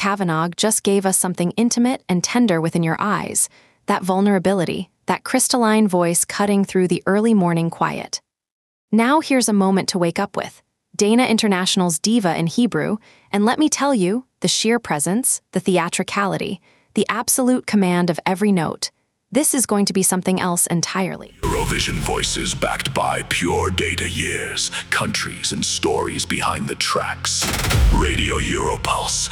Kavanaugh just gave us something intimate and tender within your eyes, that vulnerability, that crystalline voice cutting through the early morning quiet. Now here's a moment to wake up with. Dana International's Diva in Hebrew, and let me tell you, the sheer presence, the theatricality, the absolute command of every note. This is going to be something else entirely. Eurovision voices backed by pure data years, countries and stories behind the tracks. Radio Europulse,